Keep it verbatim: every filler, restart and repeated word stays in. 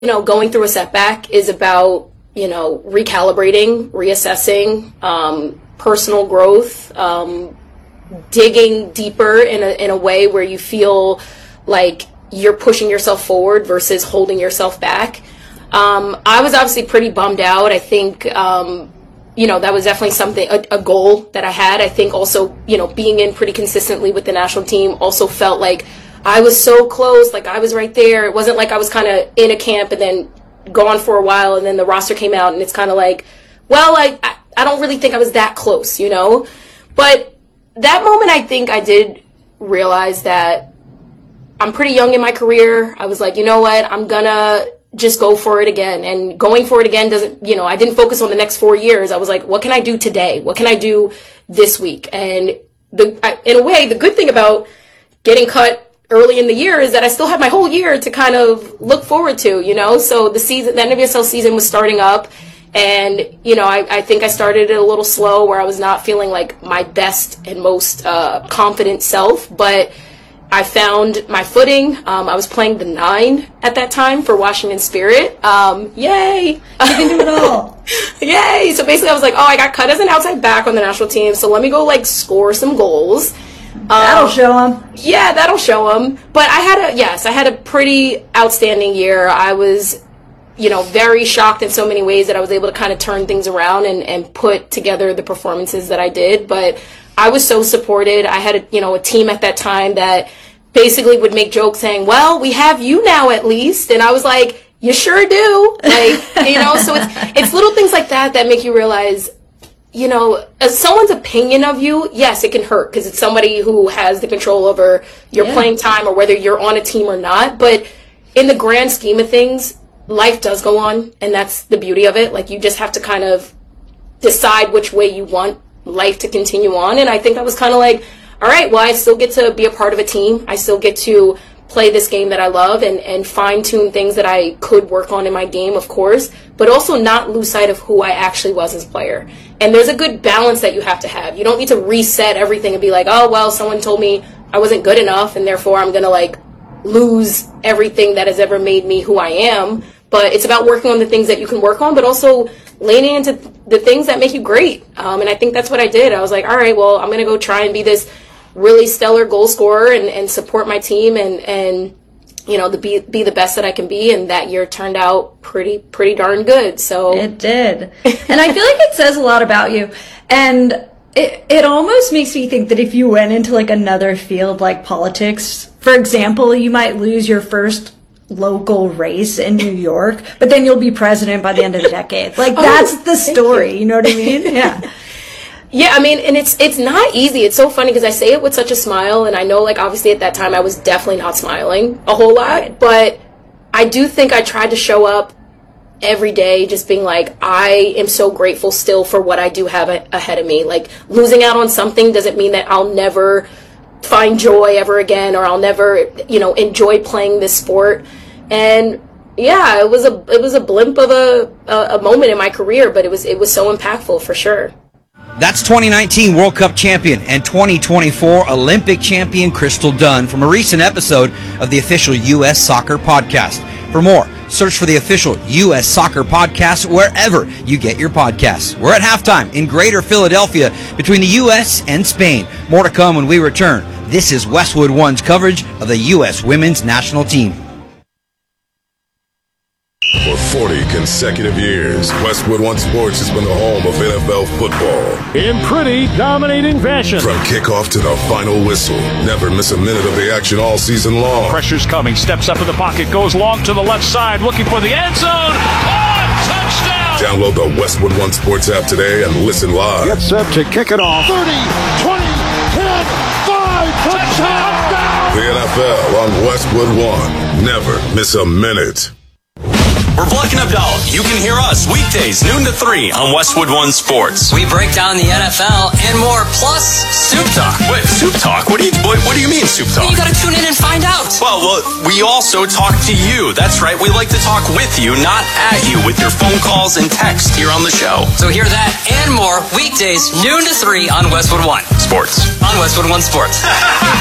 you know, going through a setback is about, you know, recalibrating, reassessing, um, personal growth, um, digging deeper in a, in a way where you feel like you're pushing yourself forward versus holding yourself back. Um, I was obviously pretty bummed out. I think, um, you know, that was definitely something, a, a goal that I had. I think also, you know, being in pretty consistently with the national team also felt like I was so close, like I was right there. It wasn't like I was kind of in a camp and then gone for a while and then the roster came out and it's kind of like, well, I, I, I don't really think I was that close, you know? But that moment, I think I did realize that I'm pretty young in my career. I was like, you know what, I'm gonna just go for it again. And going for it again doesn't, you know, I didn't focus on the next four years. I was like, what can I do today? What can I do this week? And the, I, in a way, the good thing about getting cut early in the year is that I still have my whole year to kind of look forward to, you know? So the season, the N W S L season was starting up. And, you know, I, I think I started it a little slow where I was not feeling like my best and most uh, confident self. But I found my footing. Um, I was playing the nine at that time for Washington Spirit. Um, yay! You can do it all. Yay! So basically I was like, oh, I got cut as an outside back on the national team, so let me go, like, score some goals. That'll um, show them. Yeah, that'll show them. But I had a, yes, I had a pretty outstanding year. I was, you know, very shocked in so many ways that I was able to kind of turn things around and, and put together the performances that I did. But I was so supported. I had, a, you know, a team at that time that basically would make jokes saying, well, we have you now at least. And I was like, you sure do. Like, you know, so it's, it's little things like that that make you realize, you know, as someone's opinion of you, yes, it can hurt because it's somebody who has the control over your yeah. playing time or whether you're on a team or not. But in the grand scheme of things, life does go on, and that's the beauty of it. Like, you just have to kind of decide which way you want life to continue on. And I think I was kind of like, all right, well, I still get to be a part of a team. I still get to play this game that I love and, and fine-tune things that I could work on in my game, of course, but also not lose sight of who I actually was as a player. And there's a good balance that you have to have. You don't need to reset everything and be like, oh, well, someone told me I wasn't good enough, and therefore I'm going to, like, lose everything that has ever made me who I am. But it's about working on the things that you can work on, but also leaning into the things that make you great. Um, and I think that's what I did. I was like, all right, well, I'm going to go try and be this really stellar goal scorer and, and support my team and, and you know, the, be, be the best that I can be. And that year turned out pretty, pretty darn good. So it did. And I feel like it says a lot about you. And it, it almost makes me think that if you went into like another field like politics, for example, you might lose your first local race in New York, but then you'll be president by the end of the decade. Like, oh, that's the story. You. you know what I mean? Yeah. Yeah, I mean, and it's it's not easy. It's so funny because I say it with such a smile, and I know, like, obviously at that time I was definitely not smiling a whole lot, but I do think I tried to show up every day just being like, I am so grateful still for what I do have a- ahead of me. Like, losing out on something doesn't mean that I'll never find joy ever again, or I'll never, you know, enjoy playing this sport. And yeah, it was a it was a blimp of a a, a moment in my career, but it was it was so impactful for sure. That's twenty nineteen World Cup champion and twenty twenty-four Olympic champion Crystal Dunn from a recent episode of the official U S Soccer Podcast. For more, search for the official U S Soccer Podcast wherever you get your podcasts. We're at halftime in Greater Philadelphia between the U S and Spain. More to come when we return. This is Westwood One's coverage of the U S women's national team. For forty consecutive years, Westwood One Sports has been the home of N F L football. In pretty dominating fashion. From kickoff to the final whistle, never miss a minute of the action all season long. Pressure's coming, steps up in the pocket, goes long to the left side, looking for the end zone. Oh, touchdown! Download the Westwood One Sports app today and listen live. Get set to kick it off. thirty, twenty, ten, five, touchdown! The N F L on Westwood One. Never miss a minute. We're Black and Abdallah. You can hear us weekdays, noon to three on Westwood One Sports. We break down the N F L and more, plus Soup Talk. Wait, Soup Talk? What do you what, what do you mean, Soup Talk? You gotta tune in and find out. Well, well, we also talk to you. That's right. We like to talk with you, not at you, with your phone calls and text here on the show. So hear that and more weekdays, noon to three on Westwood One Sports. On Westwood One Sports.